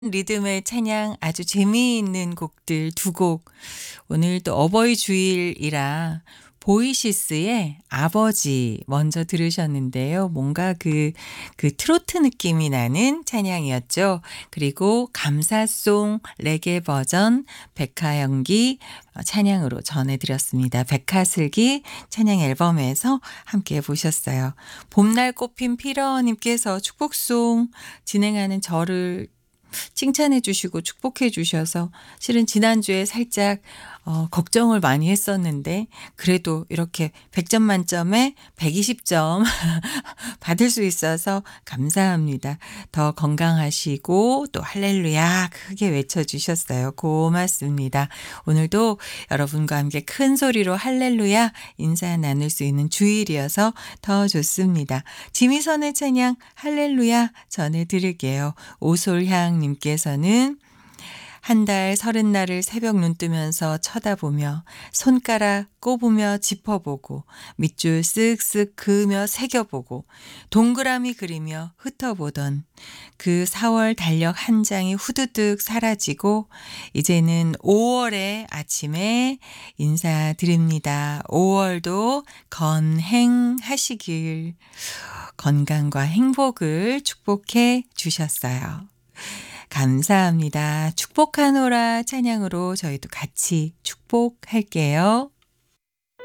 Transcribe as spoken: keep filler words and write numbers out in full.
리듬의 찬양 아주 재미있는 곡들 두 곡 오늘 또 어버이 주일이라 보이시스의 아버지 먼저 들으셨는데요. 뭔가 그, 그 트로트 느낌이 나는 찬양이었죠. 그리고 감사송 레게 버전 백화연기 찬양으로 전해드렸습니다. 백화슬기 찬양 앨범에서 함께 보셨어요. 봄날 꽃핀 피러님께서 축복송 진행하는 저를 칭찬해 주시고 축복해 주셔서 실은 지난주에 살짝 어, 걱정을 많이 했었는데 그래도 이렇게 백 점 만점에 백이십 점 받을 수 있어서 감사합니다. 더 건강하시고 또 할렐루야 크게 외쳐주셨어요. 고맙습니다. 오늘도 여러분과 함께 큰 소리로 할렐루야 인사 나눌 수 있는 주일이어서 더 좋습니다. 지미선의 찬양 할렐루야 전해드릴게요. 오솔향 님께서는 한 달 서른 날을 새벽 눈 뜨면서 쳐다보며 손가락 꼽으며 짚어보고 밑줄 쓱쓱 그으며 새겨보고 동그라미 그리며 흩어보던 그 사월 달력 한 장이 후두둑 사라지고 이제는 오월의 아침에 인사드립니다. 오월도 건행하시길 건강과 행복을 축복해 주셨어요. 감사합니다. 축복하노라 찬양으로 저희도 같이 축복할게요.